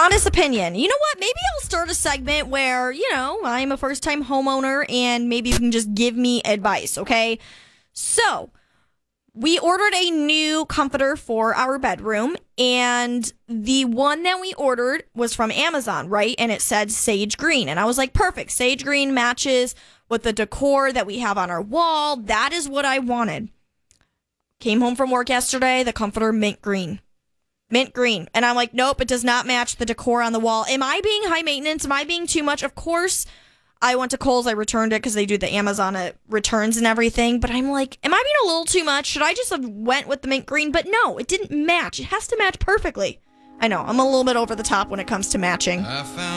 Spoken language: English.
honest opinion. You know what? Maybe I'll start a segment where, I'm a first-time homeowner and maybe you can just give me advice, okay? So, we ordered a new comforter for our bedroom, and the one that we ordered was from Amazon, right? And it said sage green. And I was like, perfect. Sage green matches with the decor that we have on our wall. That is what I wanted. Came home from work yesterday, the comforter mint green. Mint green. And I'm like, nope, it does not match the decor on the wall. Am I being high maintenance? Am I being too much? Of course, I went to Kohl's. I returned it because they do the Amazon returns and everything. But I'm like, am I being a little too much? Should I just have went with the mint green? But no, it didn't match. It has to match perfectly. I know, I'm a little bit over the top when it comes to matching.